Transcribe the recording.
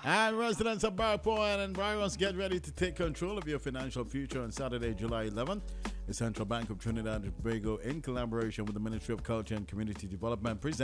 And residents of Barport and environs, get ready to take control of your financial future on Saturday, July 11th. The Central Bank of Trinidad and Tobago, in collaboration with the Ministry of Culture and Community Development, presents